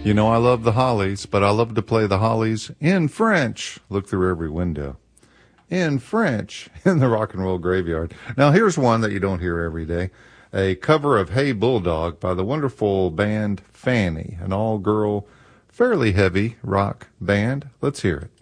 You know I love the Hollies, but I love to play the Hollies in French. Look through every window. In French, in the rock and roll graveyard. Now here's one that you don't hear every day. A cover of Hey Bulldog by the wonderful band Fanny, an all-girl, fairly heavy rock band. Let's hear it.